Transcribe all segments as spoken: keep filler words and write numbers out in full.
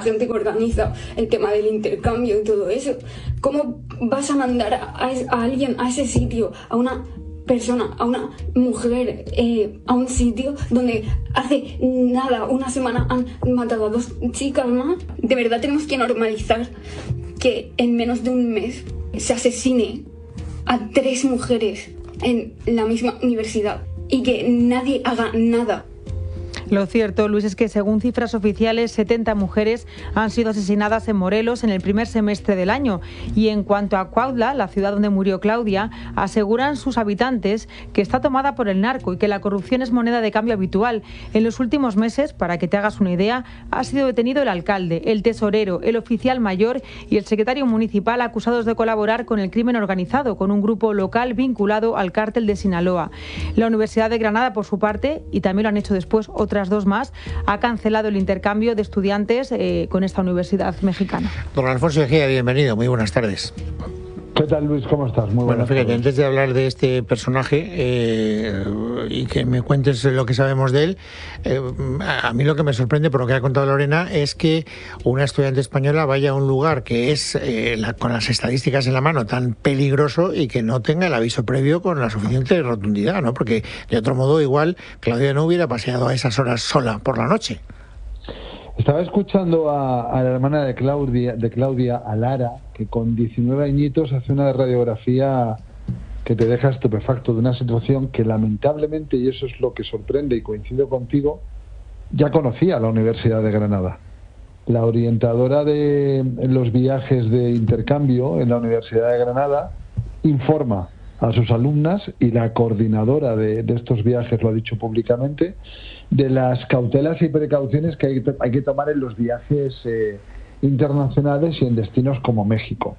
gente que organiza el tema del intercambio y todo eso. ¿Cómo vas a mandar a, a alguien a ese sitio, a una persona, a una mujer, eh, a un sitio donde hace nada, una semana han matado a dos chicas más? De verdad tenemos que normalizar que en menos de un mes se asesine a tres mujeres en la misma universidad y que nadie haga nada. Lo cierto, Luis, es que según cifras oficiales, setenta mujeres han sido asesinadas en Morelos en el primer semestre del año. Y en cuanto a Cuautla, la ciudad donde murió Claudia, aseguran sus habitantes que está tomada por el narco y que la corrupción es moneda de cambio habitual. En los últimos meses, para que te hagas una idea, ha sido detenido el alcalde, el tesorero, el oficial mayor y el secretario municipal acusados de colaborar con el crimen organizado, con un grupo local vinculado al cártel de Sinaloa. La Universidad de Granada, por su parte, y también lo han hecho después otras otras dos más, ha cancelado el intercambio de estudiantes eh, con esta universidad mexicana. Don Alfonso Ejea, bienvenido, muy buenas tardes. ¿Qué tal, Luis? ¿Cómo estás? Muy bueno, fíjate, tardes. Antes de hablar de este personaje eh, y que me cuentes lo que sabemos de él, eh, a mí lo que me sorprende por lo que ha contado Lorena es que una estudiante española vaya a un lugar que es, eh, la, con las estadísticas en la mano, tan peligroso y que no tenga el aviso previo con la suficiente rotundidad, ¿no? Porque de otro modo igual Claudia no hubiera paseado a esas horas sola por la noche. Estaba escuchando a, a la hermana de Claudia, de Claudia, a Lara, que con diecinueve añitos hace una radiografía que te deja estupefacto de una situación que lamentablemente, y eso es lo que sorprende y coincido contigo, ya conocía la Universidad de Granada. La orientadora de los viajes de intercambio en la Universidad de Granada informa a sus alumnas, y la coordinadora de, de estos viajes lo ha dicho públicamente, de las cautelas y precauciones que hay, hay que tomar en los viajes eh, internacionales y en destinos como México.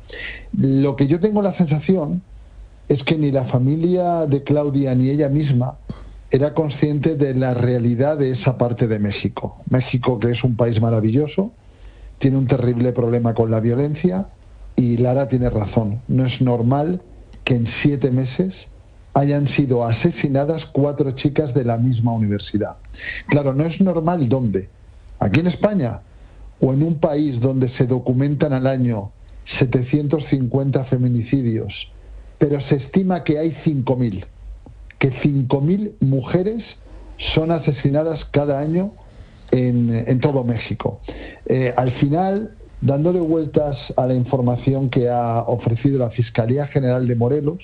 Lo que yo tengo la sensación es que ni la familia de Claudia ni ella misma era consciente de la realidad de esa parte de México. México, que es un país maravilloso, tiene un terrible problema con la violencia, y Lara tiene razón. No es normal que en siete meses hayan sido asesinadas cuatro chicas de la misma universidad. Claro, no es normal ¿dónde? ¿Aquí en España? ¿O en un país donde se documentan al año setecientos cincuenta feminicidios, pero se estima que hay cinco mil? Que cinco mil mujeres son asesinadas cada año en, en todo México. Eh, al final, dándole vueltas a la información que ha ofrecido la Fiscalía General de Morelos,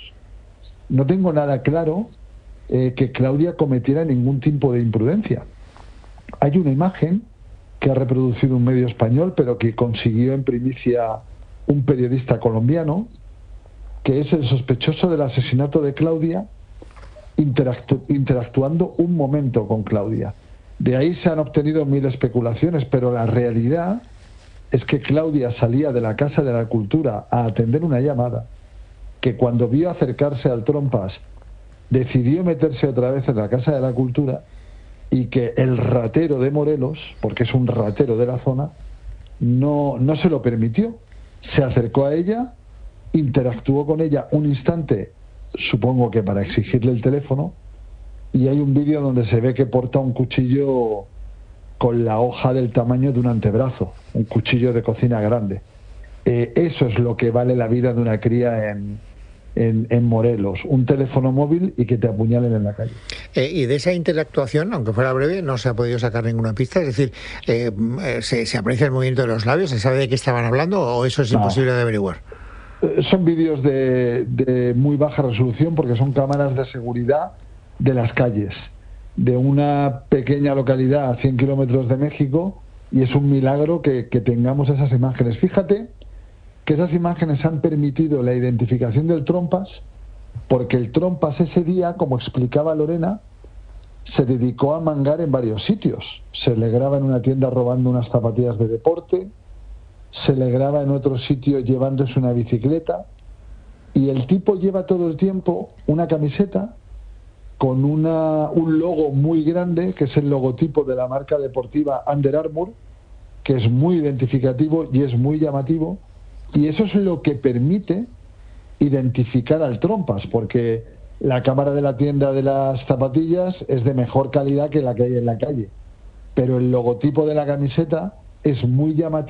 no tengo nada claro eh, que Claudia cometiera ningún tipo de imprudencia. Hay una imagen que ha reproducido un medio español, pero que consiguió en primicia un periodista colombiano, que es el sospechoso del asesinato de Claudia interactu- interactuando un momento con Claudia. De ahí se han obtenido mil especulaciones, pero la realidad es que Claudia salía de la Casa de la Cultura a atender una llamada, que cuando vio acercarse al Trompas decidió meterse otra vez en la Casa de la Cultura, y que el ratero de Morelos, porque es un ratero de la zona, no, no se lo permitió. Se acercó a ella, interactuó con ella un instante, supongo que para exigirle el teléfono, y hay un vídeo donde se ve que porta un cuchillo con la hoja del tamaño de un antebrazo, un cuchillo de cocina grande. Eh, eso es lo que vale la vida de una cría en, en, en Morelos, un teléfono móvil y que te apuñalen en la calle. Eh, y de esa interactuación, aunque fuera breve, no se ha podido sacar ninguna pista, es decir, eh, ¿se, ¿se aprecia el movimiento de los labios? ¿Se sabe de qué estaban hablando o eso es no. imposible de averiguar? Eh, son vídeos de, de muy baja resolución, porque son cámaras de seguridad de las calles de una pequeña localidad a cien kilómetros de México, y es un milagro que, que tengamos esas imágenes. Fíjate que esas imágenes han permitido la identificación del Trompas, porque el Trompas ese día, como explicaba Lorena, se dedicó a mangar en varios sitios. Se le graba en una tienda robando unas zapatillas de deporte, se le graba en otro sitio llevándose una bicicleta, y el tipo lleva todo el tiempo una camiseta con una, un logo muy grande, que es el logotipo de la marca deportiva Under Armour, que es muy identificativo y es muy llamativo, y eso es lo que permite identificar al Trompas, porque la cámara de la tienda de las zapatillas es de mejor calidad que la que hay en la calle, pero el logotipo de la camiseta es muy llamativo